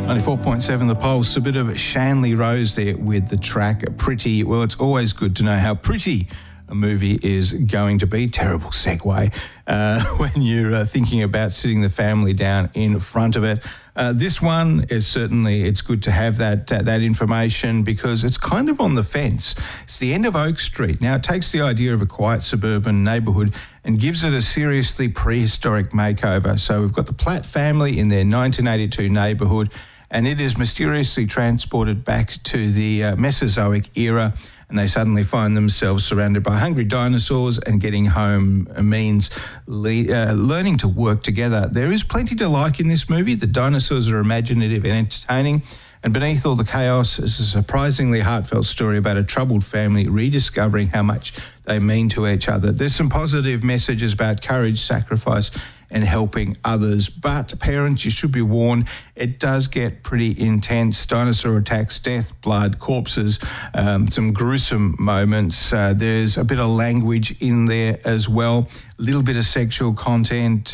94.7 The Pulse, a bit of Shanley Rose there with the track Pretty. Well, it's always good to know how pretty a movie is going to be. Terrible segue when you're thinking about sitting the family down in front of it. This one is certainly, it's good to have that information because it's kind of on the fence. It's the end of Oak Street. Now, it takes the idea of a quiet suburban neighbourhood and gives it a seriously prehistoric makeover. So we've got the Platt family in their 1982 neighbourhood, and it is mysteriously transported back to the Mesozoic era, and they suddenly find themselves surrounded by hungry dinosaurs, and getting home means learning to work together. There is plenty to like in this movie. The dinosaurs are imaginative and entertaining, and beneath all the chaos is a surprisingly heartfelt story about a troubled family rediscovering how much they mean to each other. There's some positive messages about courage, sacrifice, and helping others. But parents, you should be warned, it does get pretty intense. Dinosaur attacks, death, blood, corpses, some gruesome moments. There's a bit of language in there as well, a little bit of sexual content.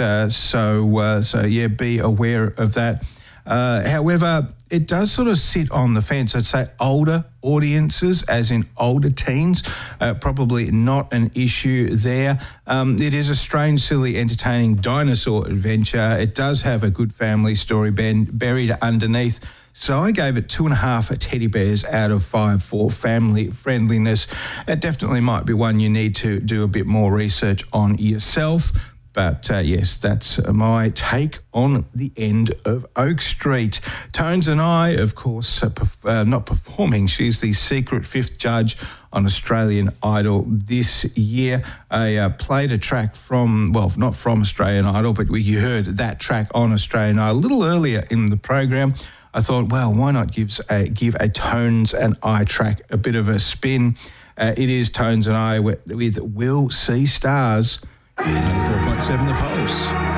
So yeah, be aware of that. However, it does sort of sit on the fence. I'd say older audiences, as in older teens, probably not an issue there. It is a strange, silly, entertaining dinosaur adventure. It does have a good family story buried underneath. So I gave it 2.5 teddy bears out of 5 for family friendliness. It definitely might be one you need to do a bit more research on yourself. But yes, that's my take on the end of Oak Street. Tones and I, of course, not performing. She's the secret fifth judge on Australian Idol this year. I played a track from, well, not from Australian Idol, but you heard that track on Australian Idol a little earlier in the program. I thought, well, why not give a Tones and I track a bit of a spin? It is Tones and I with We'll See Stars. 94.7 The Pulse.